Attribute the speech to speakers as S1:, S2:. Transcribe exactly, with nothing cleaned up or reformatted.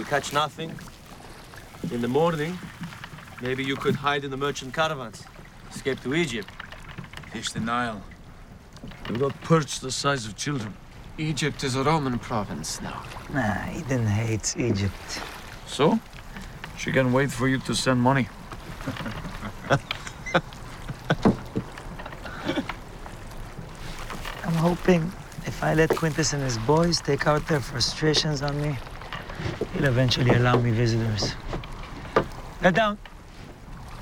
S1: catch nothing. In the morning, maybe you could hide in the merchant caravans, escape to Egypt.
S2: Fish the Nile. We've got perch the size of children.
S3: Egypt is a Roman province now.
S4: Nah, Eden hates Egypt.
S2: So? She can wait for you to send money.
S4: I'm hoping if I let Quintus and his boys take out their frustrations on me, he'll eventually allow me visitors. Head down.